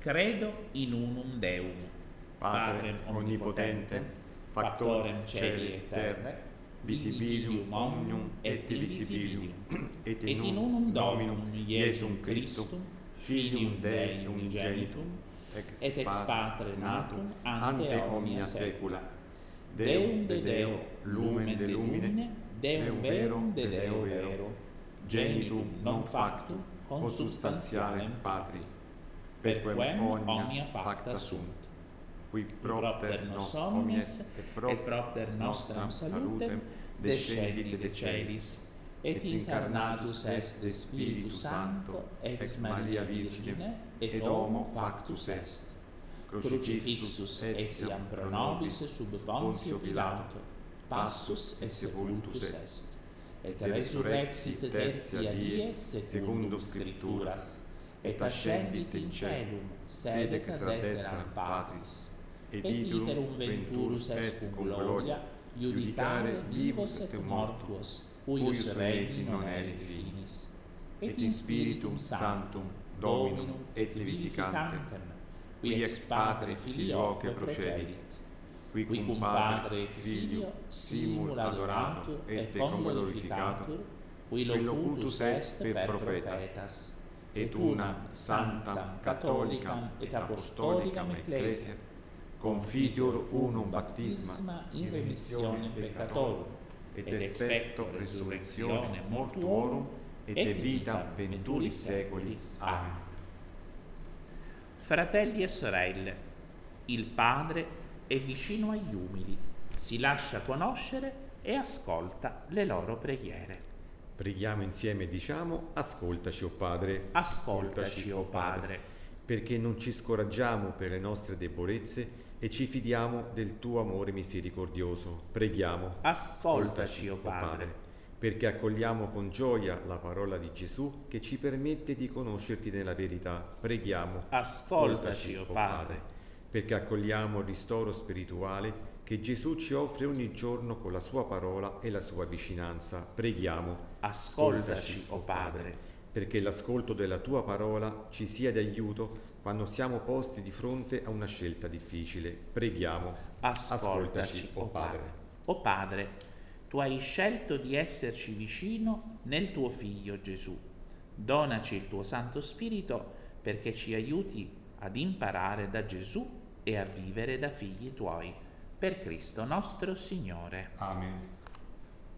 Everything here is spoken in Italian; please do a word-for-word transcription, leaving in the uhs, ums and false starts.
Credo in unum Deum, Patrem onnipotente, factorem celi et terre, visibilium omnium et invisibilium, et in unum Dominum Iesum Christum, Filium Dei unigenitum, et ex Patre natum ante omnia saecula, Deum de Deo, lumen de lumine, Deum verum de Deo vero, genitum non factum, consubstantialem Patris, per quem omnia facta sunt, qui propter nos omnes et propter nostram salutem descendit de celis, et incarnatus est de Spiritu Sancto ex Maria Virgine et homo factus est, crucifixus etiam pro nobis sub Pontio Pilato, passus et sepultus est, et resurrexit tertia die secundum Scripturas, et ascendit in celum, sedet ad dexteram Patris, et iterum venturus est cum gloria, judicare vivos et mortuos, cuius regni non erit finis, et in Spiritum Sanctum, Dominum et vivificantem, qui ex Patre Filioque procedit, qui cum Padre et Filio simul adoratur et conglorificatur, qui locutus est per prophetas, et una sanctam catholicam et apostolicam ecclesia, confitior unum baptisma in remissione peccatorum, et expecto resurrectione mortuorum, et vita venturis secoli. Amen. Fratelli e sorelle, il Padre è vicino agli umili, si lascia conoscere e ascolta le loro preghiere. Preghiamo insieme e diciamo: ascoltaci, o Padre. Ascoltaci, o Padre. Perché non ci scoraggiamo per le nostre debolezze e ci fidiamo del tuo amore misericordioso. Preghiamo: ascoltaci, o Padre. Perché accogliamo con gioia la parola di Gesù che ci permette di conoscerti nella verità. Preghiamo: ascoltaci, o Padre. Perché accogliamo il ristoro spirituale che Gesù ci offre ogni giorno con la sua parola e la sua vicinanza. Preghiamo: ascoltaci, o Padre. Perché l'ascolto della tua parola ci sia d'aiuto quando siamo posti di fronte a una scelta difficile. Preghiamo: ascoltaci, o Padre. O Padre, tu hai scelto di esserci vicino nel tuo Figlio Gesù. Donaci il tuo Santo Spirito perché ci aiuti ad imparare da Gesù e a vivere da figli tuoi. Per Cristo nostro Signore. Amen.